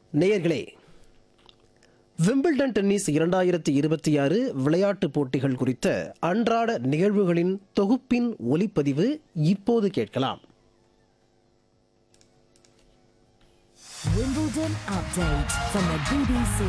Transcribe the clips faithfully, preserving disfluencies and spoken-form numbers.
நேயர்களே, Wimbledon tennis இரண்டாயிரத்தி இருபத்தி ஆறு விளையாட்டுப் போட்டிகள் குறித்த அன்றாட நிகழ்வுகளின் தொகுப்பின் ஒலிப்பதிவு இப்போது கேட்கலாம். Wimbledon update from the B B C.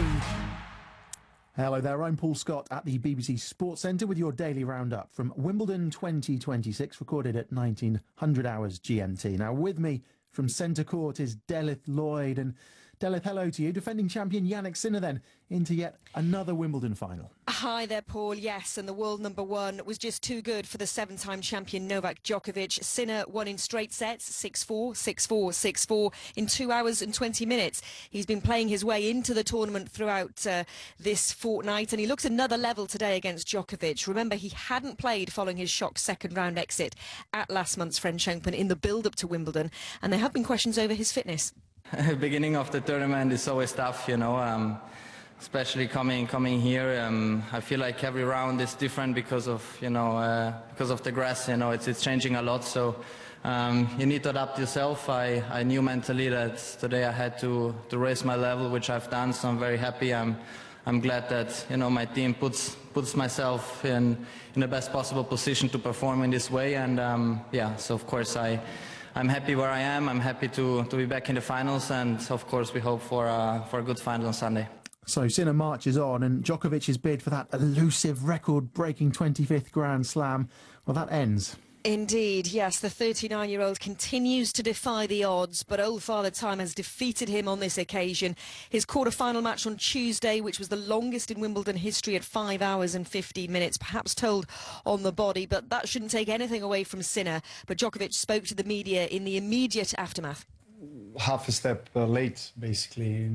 Hello there, I'm Paul Scott at the B B C Sports Centre with your daily roundup from Wimbledon twenty twenty-six, recorded at nineteen hundred hours G M T. Now with me from centre court is Delith Lloyd. And Delith, hello to you. Defending champion Jannik Sinner then into yet another Wimbledon final. Hi there, Paul. Yes, and the world number one was just too good for the seven-time champion Novak Djokovic. Sinner won in straight sets, six four, six four, six four, in two hours and twenty minutes. He's been playing his way into the tournament throughout uh, this fortnight, and he looks another level today against Djokovic. Remember, he hadn't played following his shock second-round exit at last month's French Open in the build-up to Wimbledon, and there have been questions over his fitness. Beginning of the tournament is always tough, you know, um, especially coming coming here. Um, I feel like every round is different because of, you know, uh, because of the grass. You know, it's it's changing a lot. So um, you need to adapt yourself. I, I knew mentally that today I had to to raise my level, which I've done. So I'm very happy. I'm I'm glad that, you know, my team puts puts myself in in the best possible position to perform in this way. And um, yeah, so of course I. I'm happy where I am. I'm happy to, to be back in the finals, and of course we hope for uh, for a good final on Sunday. So Sinner marches on, and Djokovic's bid for that elusive record-breaking twenty-fifth Grand Slam, well, that ends. Indeed, yes, the thirty-nine-year-old continues to defy the odds, but old Father Time has defeated him on this occasion. His quarter-final match on Tuesday, which was the longest in Wimbledon history at five hours and fifteen minutes, perhaps told on the body, but that shouldn't take anything away from Sinner. But Djokovic spoke to the media in the immediate aftermath. Half a step uh, late, basically, in,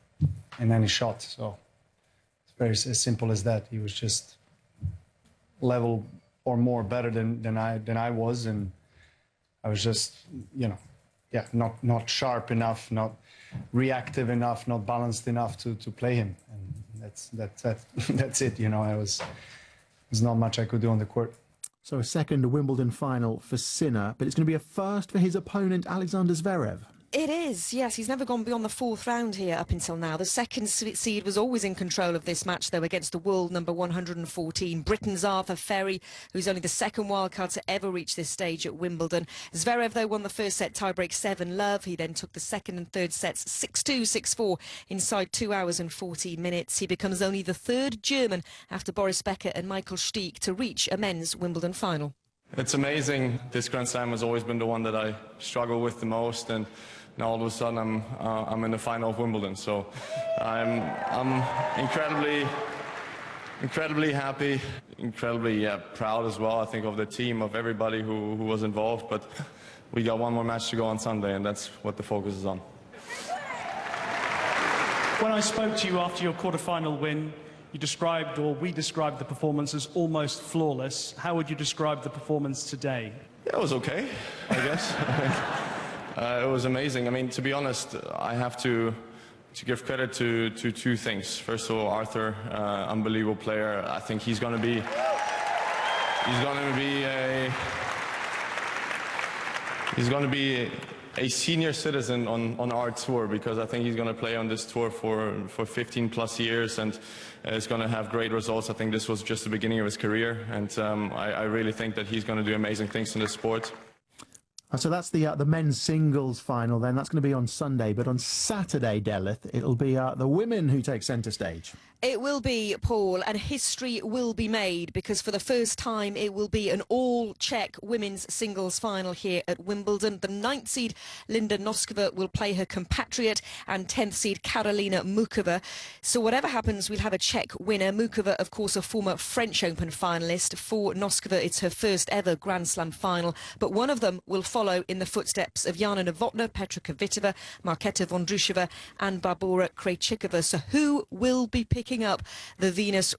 in any shot, so it's very as simple as that. He was just level or more better than, than I than I was, and I was just, you know, yeah, not not sharp enough, not reactive enough, not balanced enough to, to play him, and that's that's that, that's it. You know, I was there's not much I could do on the court. So a second Wimbledon final for Sinner, but it's going to be a first for his opponent Alexander Zverev. It is, yes. He's never gone beyond the fourth round here up until now. The second seed was always in control of this match, though, against the world number one hundred fourteen, Britain's Arthur Ferry, who's only the second wildcard to ever reach this stage at Wimbledon. Zverev, though, won the first set tiebreak seven love. He then took the second and third sets six two, six four inside two hours and fourteen minutes. He becomes only the third German after Boris Becker and Michael Stich to reach a men's Wimbledon final. It's amazing. This Grand Slam has always been the one that I struggle with the most, and now all of a sudden I'm uh, I'm in the final of Wimbledon. So I'm I'm incredibly incredibly happy, incredibly yeah, proud as well. I think of the team, of everybody who who was involved. But we got one more match to go on Sunday, and that's what the focus is on. When I spoke to you after your quarter-final win, you described, or we described, the performance as almost flawless. How would you describe the performance today? Yeah, it was okay, I guess. uh, it was amazing. I mean, to be honest, I have to to give credit to to two things. First of all, Arthur, uh, unbelievable player. I think he's going to be he's going to be a he's going to be a senior citizen on, on our tour, because I think he's going to play on this tour for, for fifteen plus years, and uh, is going to have great results. I think this was just the beginning of his career, and um, I, I really think that he's going to do amazing things in this sport. Uh, so that's the uh, the men's singles final then. That's going to be on Sunday, but on Saturday, Delith, it'll be uh, the women who take centre stage. It will be, Paul, and history will be made, because for the first time it will be an all-Czech women's singles final here at Wimbledon. The ninth seed Linda Noskova will play her compatriot, and tenth seed Karolina Mukova. So whatever happens, we'll have a Czech winner. Mukova, of course, a former French Open finalist. For Noskova, it's her first ever Grand Slam final, but one of them will follow in the footsteps of Jana Novotná, Petra Kvitova, Marketa Vondrushova and Barbora Krejcikova. So who will be picking up the Venus